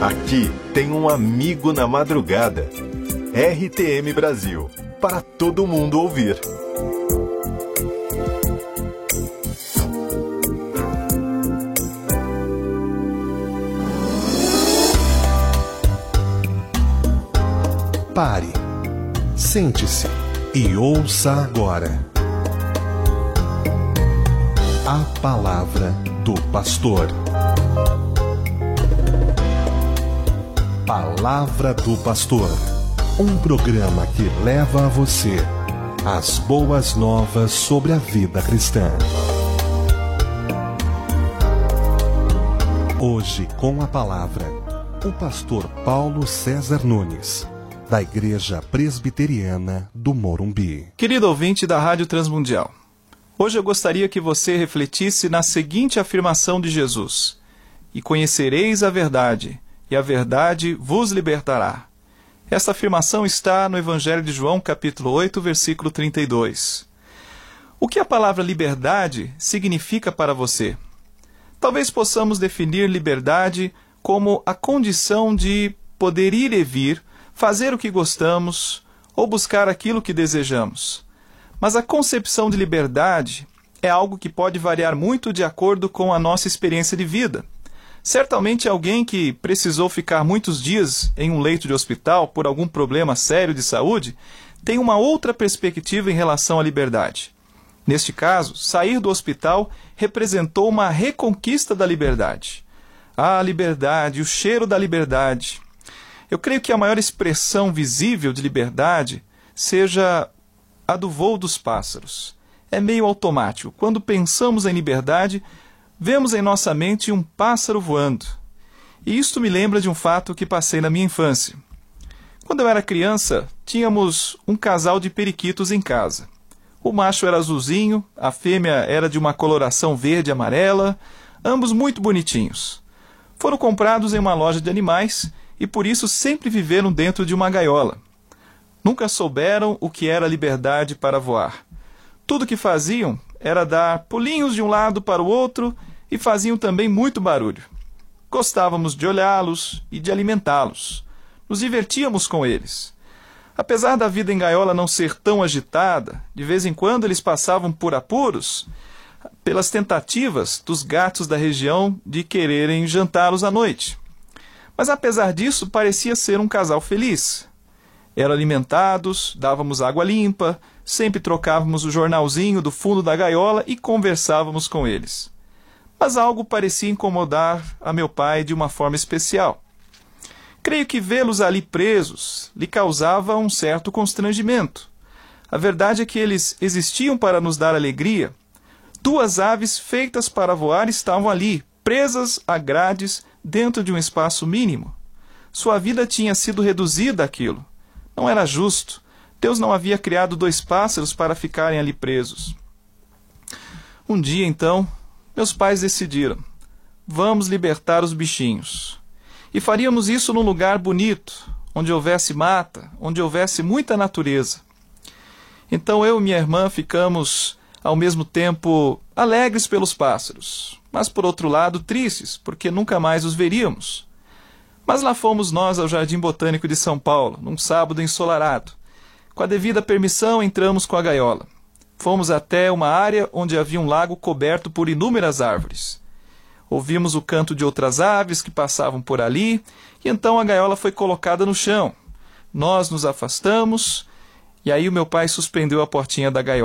Aqui tem um amigo na madrugada. RTM Brasil, para todo mundo ouvir. Pare, sente-se e ouça agora a palavra do pastor. Palavra do Pastor, um programa que leva a você as boas novas sobre a vida cristã. Hoje, com a palavra, o pastor Paulo César Nunes, da Igreja Presbiteriana do Morumbi. Querido ouvinte da Rádio Transmundial, hoje eu gostaria que você refletisse na seguinte afirmação de Jesus: e conhecereis a verdade, e a verdade vos libertará. Esta afirmação está no Evangelho de João, capítulo 8, versículo 32. O que a palavra liberdade significa para você? Talvez possamos definir liberdade como a condição de poder ir e vir, fazer o que gostamos ou buscar aquilo que desejamos. Mas a concepção de liberdade é algo que pode variar muito de acordo com a nossa experiência de vida. Certamente alguém que precisou ficar muitos dias em um leito de hospital por algum problema sério de saúde tem uma outra perspectiva em relação à liberdade. Neste caso, sair do hospital representou uma reconquista da liberdade. A liberdade, o cheiro da liberdade. Eu creio que a maior expressão visível de liberdade seja a do voo dos pássaros. É meio automático. Quando pensamos em liberdade, vemos em nossa mente um pássaro voando. E isto me lembra de um fato que passei na minha infância. Quando eu era criança, tínhamos um casal de periquitos em casa. O macho era azulzinho, a fêmea era de uma coloração verde e amarela, ambos muito bonitinhos. Foram comprados em uma loja de animais e por isso sempre viveram dentro de uma gaiola. Nunca souberam o que era liberdade para voar. Tudo que faziam era dar pulinhos de um lado para o outro e faziam também muito barulho. Gostávamos de olhá-los e de alimentá-los. Nos divertíamos com eles. Apesar da vida em gaiola não ser tão agitada, de vez em quando eles passavam por apuros pelas tentativas dos gatos da região de quererem jantá-los à noite. Mas apesar disso, parecia ser um casal feliz. Eram alimentados, dávamos água limpa, sempre trocávamos o jornalzinho do fundo da gaiola e conversávamos com eles. Mas algo parecia incomodar a meu pai de uma forma especial. Creio que vê-los ali presos lhe causava um certo constrangimento. A verdade é que eles existiam para nos dar alegria. Duas aves feitas para voar estavam ali, presas a grades dentro de um espaço mínimo. Sua vida tinha sido reduzida àquilo. Não era justo. Deus não havia criado dois pássaros para ficarem ali presos. Um dia, então, meus pais decidiram: vamos libertar os bichinhos. E faríamos isso num lugar bonito, onde houvesse mata, onde houvesse muita natureza. Então eu e minha irmã ficamos, ao mesmo tempo, alegres pelos pássaros, mas por outro lado tristes, porque nunca mais os veríamos. Mas lá fomos nós ao Jardim Botânico de São Paulo, num sábado ensolarado. Com a devida permissão, entramos com a gaiola. Fomos até uma área onde havia um lago coberto por inúmeras árvores. Ouvimos o canto de outras aves que passavam por ali, e então a gaiola foi colocada no chão. Nós nos afastamos, e aí o meu pai suspendeu a portinha da gaiola.